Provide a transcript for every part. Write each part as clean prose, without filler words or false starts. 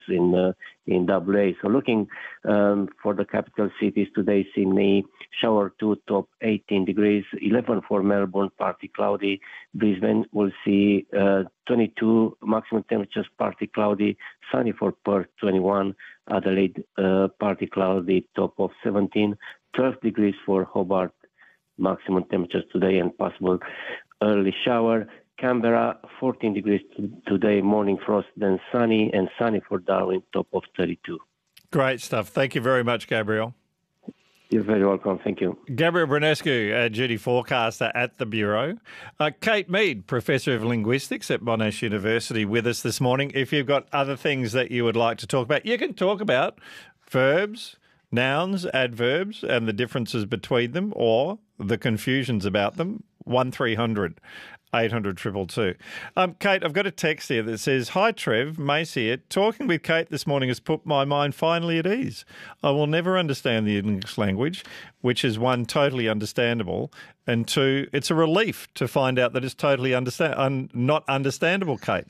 in WA. So looking for the capital cities today, Sydney, shower 2, top 18 degrees, 11 for Melbourne, partly cloudy. Brisbane will see 22 maximum temperatures, partly cloudy, sunny for Perth, 21. Adelaide, partly cloudy, top of 17. 12 degrees for Hobart, maximum temperatures today and possible early shower. Canberra, 14 degrees today, morning frost, then sunny, and sunny for Darwin, top of 32. Great stuff. Thank you very much, Gabriel. You're very welcome. Thank you. Gabriel Brunescu, duty forecaster at the Bureau. Kate Mead, Professor of Linguistics at Monash University, with us this morning. If you've got other things that you would like to talk about, you can talk about verbs, nouns, adverbs, and the differences between them or the confusions about them. 1300 800 222. Kate, I've got a text here that says, "Hi Trev, Mace here. Talking with Kate this morning has put my mind finally at ease. I will never understand the English language, which is one, totally understandable, and two, it's a relief to find out that it's totally not understandable, Kate."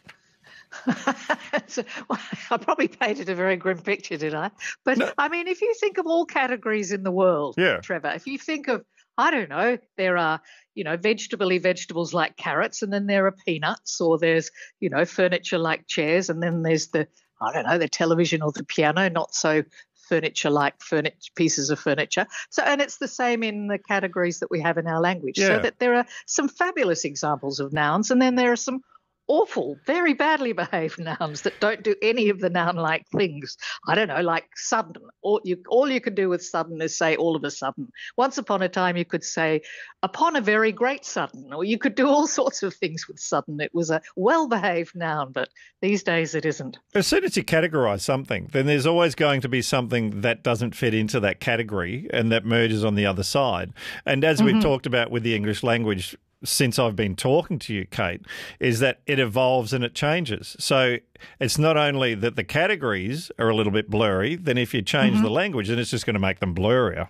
Well, I probably painted a very grim picture, did I? But, no. I mean, if you think of all categories in the world, Trevor, if you think of, I don't know, there are, vegetables like carrots, and then there are peanuts, or there's, furniture like chairs, and then there's the television or the piano, not so furniture-like pieces of furniture. So, and it's the same in the categories that we have in our language. Yeah. So that there are some fabulous examples of nouns, and then there are some awful, very badly behaved nouns that don't do any of the noun-like things. I don't know, like sudden. All you could do with sudden is say all of a sudden. Once upon a time you could say upon a very great sudden, or you could do all sorts of things with sudden. It was a well-behaved noun, but these days it isn't. As soon as you categorise something, then there's always going to be something that doesn't fit into that category and that merges on the other side. And as we've talked about with the English language since I've been talking to you, Kate, is that it evolves and it changes. So it's not only that the categories are a little bit blurry, then if you change the language, then it's just going to make them blurrier.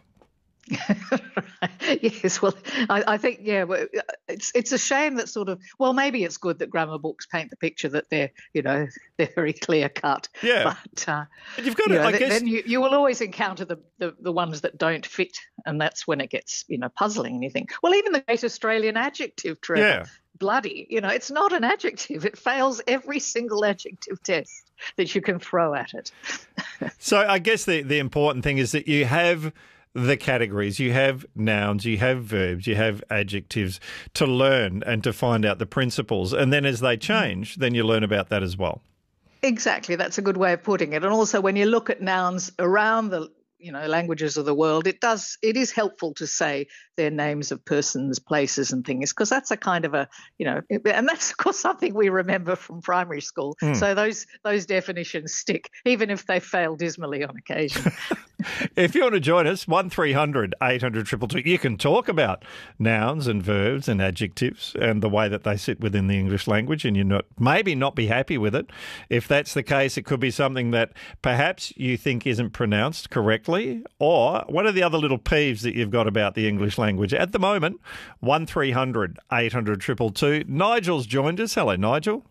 Yes, well, I think, it's a shame that sort of, well, maybe it's good that grammar books paint the picture that they're very clear cut. Yeah. But you've got to, I guess, then you will always encounter the ones that don't fit, and that's when it gets, puzzling, and you think, well, even the great Australian adjective, Trevor, bloody, it's not an adjective. It fails every single adjective test that you can throw at it. So I guess the important thing is that you have the categories, you have nouns, you have verbs, you have adjectives to learn and to find out the principles. And then as they change, then you learn about that as well. Exactly. That's a good way of putting it. And also when you look at nouns around the languages of the world, it is helpful to say their names of persons, places and things, because that's a kind of and that's of course something we remember from primary school. So those definitions stick, even if they fail dismally on occasion. If you want to join us, 1300 800 222, you can talk about nouns and verbs and adjectives and the way that they sit within the English language, and you maybe not be happy with it. If that's the case, it could be something that perhaps you think isn't pronounced correctly, or what are the other little peeves that you've got about the English language at the moment? 1300 800 222. Nigel's joined us. Hello, Nigel.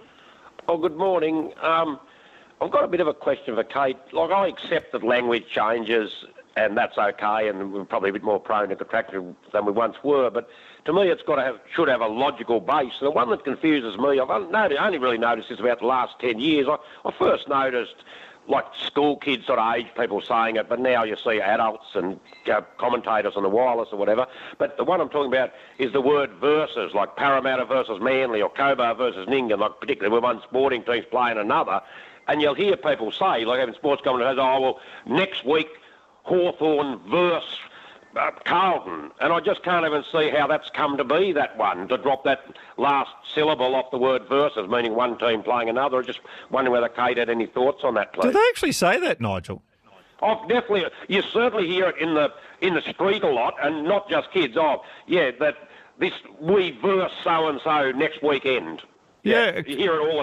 Oh, good morning. I've got a bit of a question for Kate. Like, I accept that language changes, and that's okay, and we're probably a bit more prone to contraction than we once were. But to me, it's should have a logical base. The one that confuses me, I've only really noticed this about the last 10 years. I first noticed, like, school kids sort of age people saying it, but now you see adults and commentators on the wireless or whatever. But the one I'm talking about is the word versus, like Parramatta versus Manly or Cobar versus Nyngan, like particularly when one sporting team's playing another. And you'll hear people say, like even sports commentators, next week Hawthorn versus Carlton. And I just can't even see how that's come to be, that one, to drop that last syllable off the word versus, meaning one team playing another. I just wondering whether Kate had any thoughts on that, please. Do they actually say that, Nigel? Oh, definitely. You certainly hear it in the street a lot, and not just kids. That we verse so-and-so next weekend. Yeah. You hear it all the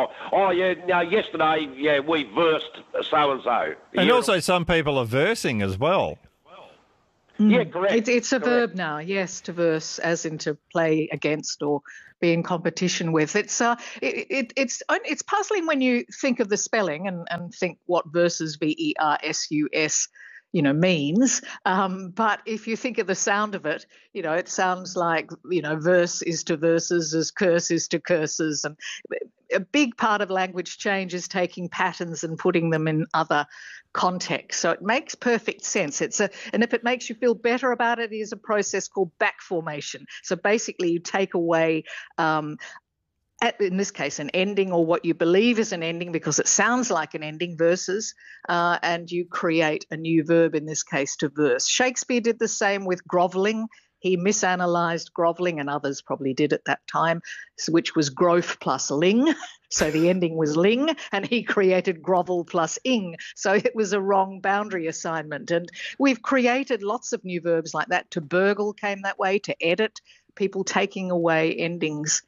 time. Yesterday, we versed so-and-so. And also some people are versing as well. Yeah, correct. It's a correct. verb now, yes, to verse, as in to play against or be in competition with. It's puzzling when you think of the spelling and think what versus versus means. But if you think of the sound of it, it sounds like verse is to verses as curse is to curses, and a big part of language change is taking patterns and putting them in other contexts. So it makes perfect sense. And if it makes you feel better about it, it is a process called back formation. So basically you take away in this case, an ending or what you believe is an ending because it sounds like an ending, versus, and you create a new verb, in this case, to verse. Shakespeare did the same with grovelling. He misanalyzed grovelling, and others probably did at that time, which was growth plus ling. So the ending was ling, and he created grovel plus ing. So it was a wrong boundary assignment. And we've created lots of new verbs like that. To burgle came that way, to edit, people taking away endings.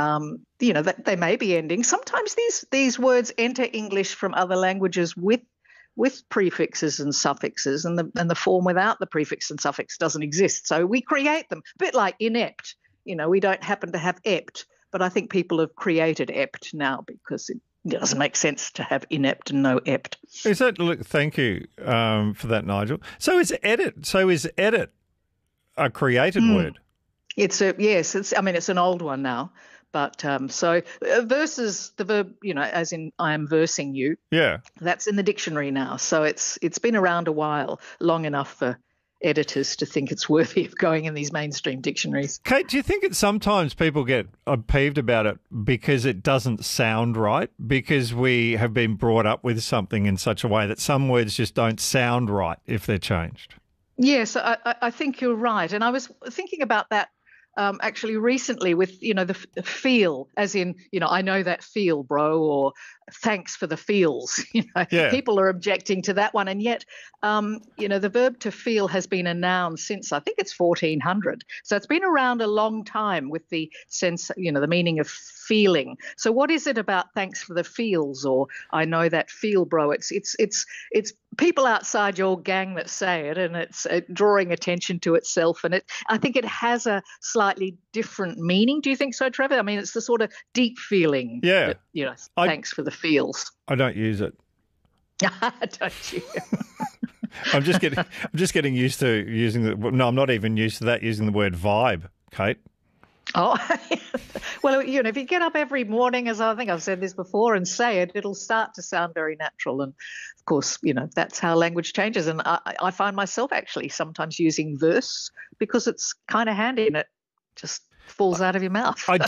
That they may be endings. Sometimes these words enter English from other languages with prefixes and suffixes, and the form without the prefix and suffix doesn't exist. So we create them, a bit like inept. We don't happen to have ept, but I think people have created ept now because it doesn't make sense to have inept and no ept. Is that? Look, thank you for that, Nigel. So is edit a created word? It's an old one now. But versus the verb, as in I am versing you. Yeah. That's in the dictionary now. So it's been around a while, long enough for editors to think it's worthy of going in these mainstream dictionaries. Kate, do you think that sometimes people get peeved about it because it doesn't sound right? Because we have been brought up with something in such a way that some words just don't sound right if they're changed? Yes, I think you're right. And I was thinking about that actually recently with, the feel, as in, I know that feel, bro, or thanks for the feels. People are objecting to that one. And yet, the verb to feel has been a noun since, I think it's 1400. So it's been around a long time with the sense, the meaning of feeling. So what is it about thanks for the feels, or I know that feel, bro? It's people outside your gang that say it, and it's drawing attention to itself. And I think it has a slightly different meaning. Do you think so, Trevor? I mean, it's the sort of deep feeling. Yeah. That, thanks for the feels. I don't use it. Don't you? I'm just getting used to using no, I'm not even used to that, using the word vibe, Kate. Oh, well, if you get up every morning, as I think I've said this before, and say it, it'll start to sound very natural. And of course, that's how language changes. And I find myself actually sometimes using verse because it's kind of handy and it just falls out of your mouth. I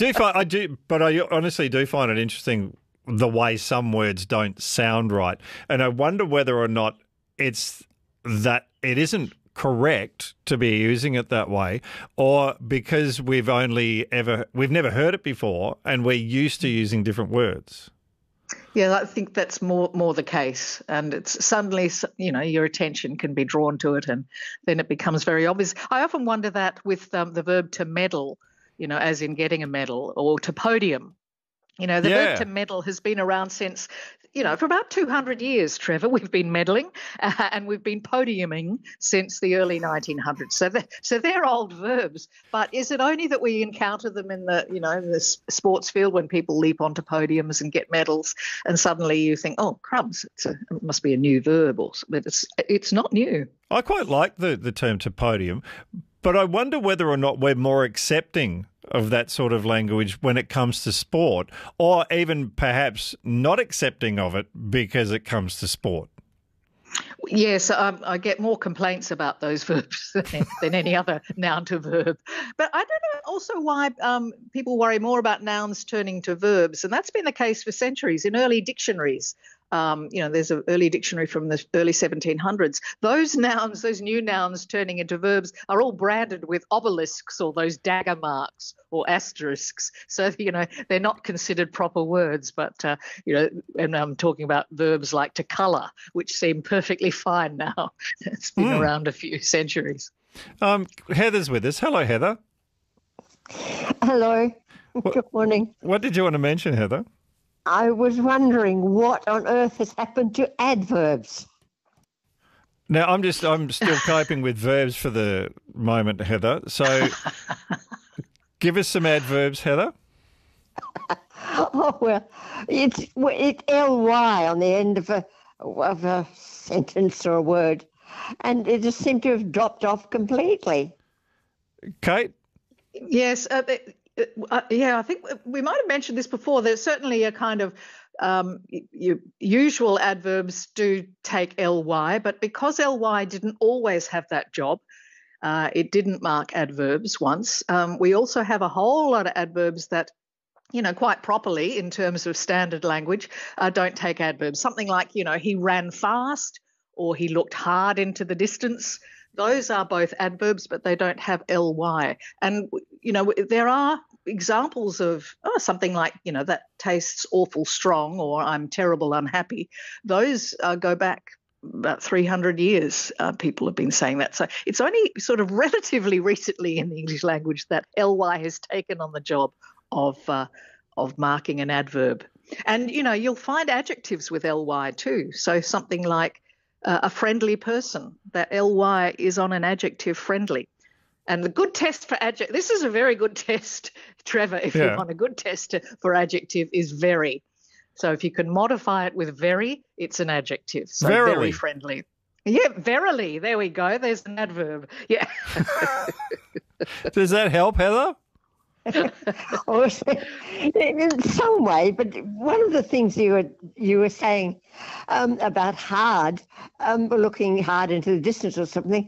honestly do find it interesting the way some words don't sound right. And I wonder whether or not it's that it isn't correct to be using it that way, or because we've never heard it before and we're used to using different words. Yeah, I think that's more the case. And it's suddenly, your attention can be drawn to it, and then it becomes very obvious. I often wonder that with the verb to medal, as in getting a medal, or to podium. The verb to medal has been around since, for about 200 years, Trevor. We've been meddling and we've been podiuming since the early 1900s. So they're old verbs. But is it only that we encounter them in the sports field when people leap onto podiums and get medals, and suddenly you think, oh, crumbs, it must be a new verb, but it's not new. I quite like the term to podium, but I wonder whether or not we're more accepting of that sort of language when it comes to sport, or even perhaps not accepting of it because it comes to sport. Yes, I get more complaints about those verbs than any other noun to verb. But I don't know also why people worry more about nouns turning to verbs, and that's been the case for centuries. In early dictionaries, there's an early dictionary from the early 1700s. Those new nouns turning into verbs are all branded with obelisks or those dagger marks or asterisks. So, they're not considered proper words, but, and I'm talking about verbs like to colour, which seem perfectly fine now. It's been around a few centuries. Heather's with us. Hello, Heather. Hello. Good morning. What did you want to mention, Heather? I was wondering what on earth has happened to adverbs. Now, I'm still coping with verbs for the moment, Heather. So give us some adverbs, Heather. Oh, well, it's ly on the end of a sentence or a word, and it just seemed to have dropped off completely. Kate? Yes. I think we might have mentioned this before. There's certainly a kind of usual adverbs do take ly, but because ly didn't always have that job, it didn't mark adverbs once. We also have a whole lot of adverbs that, quite properly in terms of standard language, don't take adverbs. Something like, he ran fast or he looked hard into the distance. Those are both adverbs, but they don't have ly. And, there are examples of something like, that tastes awful strong, or I'm terrible unhappy. Those go back about 300 years. People have been saying that. So it's only sort of relatively recently in the English language that ly has taken on the job of marking an adverb. And, you'll find adjectives with ly too. So something like a friendly person, that ly is on an adjective friendly. And the good test for adjective, this is a very good test, Trevor, if you want a good test for adjective, is very. So if you can modify it with very, it's an adjective. So very friendly. Yeah, verily. There we go. There's an adverb. Yeah. Does that help, Heather? In some way, but one of the things you were saying about hard, looking hard into the distance or something,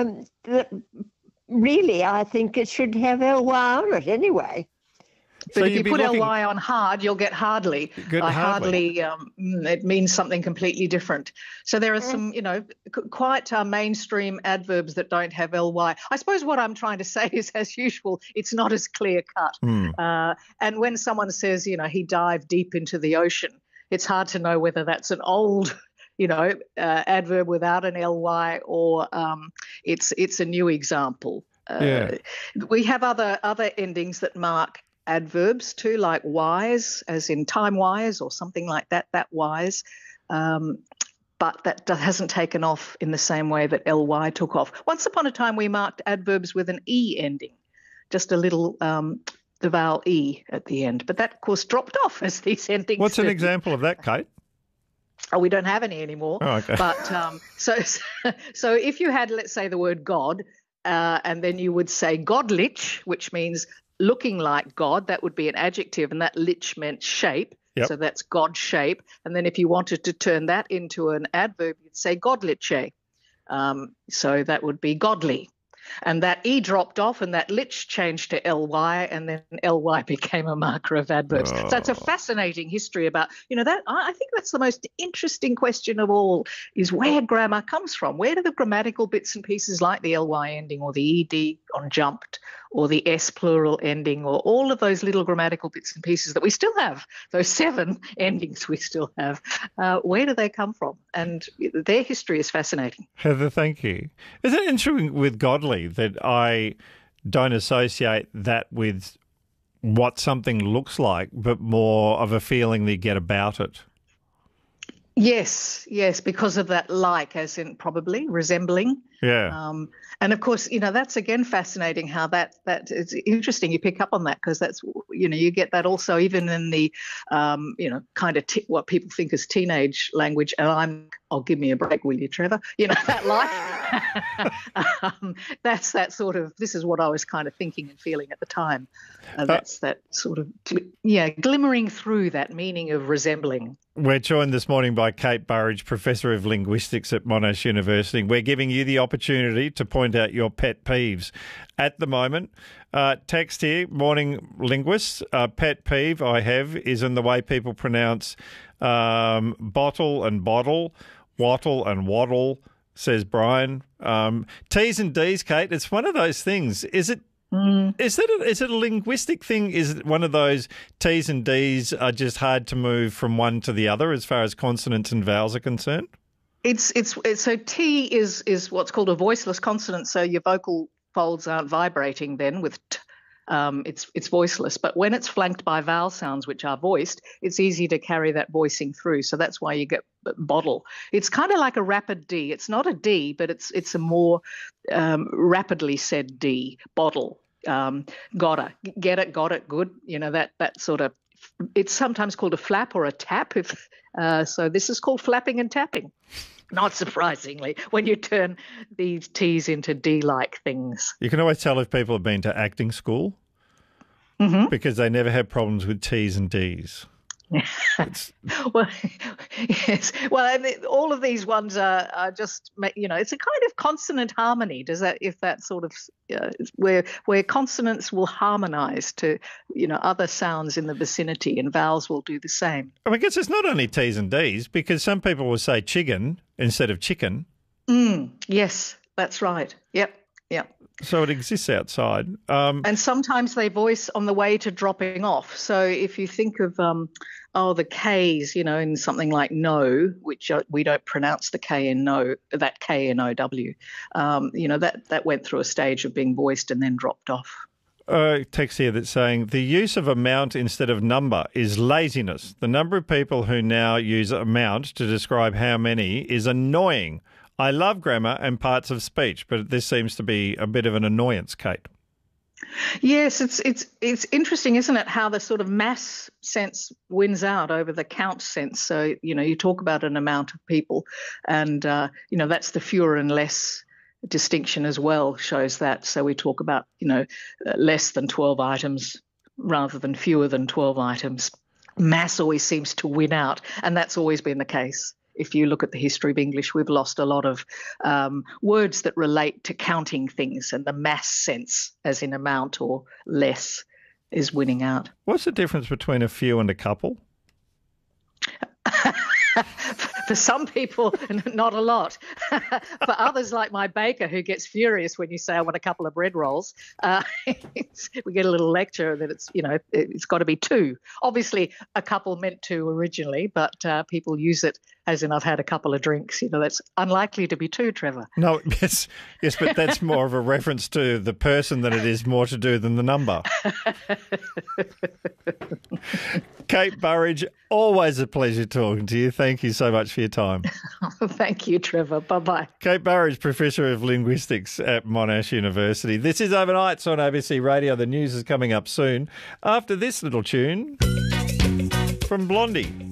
really I think it should have ly on it anyway. But so if you put ly on hard, you'll get hardly. Hardly, it means something completely different. So there are some, quite mainstream adverbs that don't have ly. I suppose what I'm trying to say is, as usual, it's not as clear cut. And when someone says, he dived deep into the ocean, it's hard to know whether that's an old, adverb without an ly or it's a new example. We have other endings that mark adverbs too, like wise, as in time wise or something like that wise, but that hasn't taken off in the same way that ly took off. Once upon a time we marked adverbs with an e ending, just a little the vowel e at the end, but that of course dropped off as these endings. What's an example of that, Kate? Oh, we don't have any anymore. Oh, okay. But so if you had, let's say, the word God, and then you would say godlich, which means looking like God, that would be an adjective, and that lich meant shape. Yep. So that's God shape. And then if you wanted to turn that into an adverb, you'd say godliche. So that would be godly. And that e dropped off and that lich changed to ly, and then ly became a marker of adverbs. Oh. So it's a fascinating history about, that I think that's the most interesting question of all, is where grammar comes from. Where do the grammatical bits and pieces like the ly ending or the ed on jumped or the s plural ending or all of those little grammatical bits and pieces that we still have, those 7 endings we still have, where do they come from? And their history is fascinating. Heather, thank you. Is it interesting with godly that I don't associate that with what something looks like, but more of a feeling that you get about it? Yes, because of that like, as in probably resembling. Yeah. And of course, that's again fascinating how that it's interesting. You pick up on that because that's, you get that also even in the, kind of what people think is teenage language. And I'll give me a break, will you, Trevor? That like, that's that sort of, this is what I was kind of thinking and feeling at the time. That's that sort of, glimmering through that meaning of resembling. We're joined this morning by Kate Burridge, Professor of Linguistics at Monash University. We're giving you the opportunity to point out your pet peeves. At the moment, text here, morning linguists, pet peeve I have is in the way people pronounce bottle and bottle, wattle and waddle, says Brian. T's and D's, Kate, it's one of those things. Is it a linguistic thing? Is it one of those T's and D's are just hard to move from one to the other as far as consonants and vowels are concerned? It's so T is what's called a voiceless consonant, so your vocal folds aren't vibrating then with T. It's voiceless, but when it's flanked by vowel sounds which are voiced, it's easy to carry that voicing through. So that's why you get bottle. It's kind of like a rapid D. It's not a D, but it's a more rapidly said D, bottle. Gotta get it, got it, good. That sort of. It's sometimes called a flap or a tap. So this is called flapping and tapping. Not surprisingly, when you turn these T's into D-like things. You can always tell if people have been to acting school because they never have problems with T's and D's. Well, yes. Well, all of these ones are just, it's a kind of consonant harmony. If that sort of where consonants will harmonise to, other sounds in the vicinity, and vowels will do the same. I guess it's not only T's and D's, because some people will say chicken instead of chicken. Yes, that's right. Yep. So it exists outside. And sometimes they voice on the way to dropping off. So if you think of, the K's, in something like no, which we don't pronounce the K in no, that K in OW, that went through a stage of being voiced and then dropped off. Text here that's saying the use of amount instead of number is laziness. The number of people who now use amount to describe how many is annoying. I love grammar and parts of speech, but this seems to be a bit of an annoyance, Kate. Yes, it's interesting, isn't it, how the sort of mass sense wins out over the count sense. So, you talk about an amount of people and, that's the fewer and less distinction as well, shows that. So we talk about, less than 12 items rather than fewer than 12 items. Mass always seems to win out, and that's always been the case. If you look at the history of English, we've lost a lot of words that relate to counting things, and the mass sense, as in amount or less, is winning out. What's the difference between a few and a couple? For some people, not a lot. For others, like my baker, who gets furious when you say, I want a couple of bread rolls, we get a little lecture that it's got to be two. Obviously, a couple meant two originally, but people use it as in I've had a couple of drinks. That's unlikely to be two, Trevor. No, yes, but that's more of a reference to the person than it is more to do than the number. Kate Burridge, always a pleasure talking to you. Thank you so much for your time. Thank you, Trevor. Bye-bye. Kate Burridge, Professor of Linguistics at Monash University. This is Overnights on ABC Radio. The news is coming up soon after this little tune from Blondie.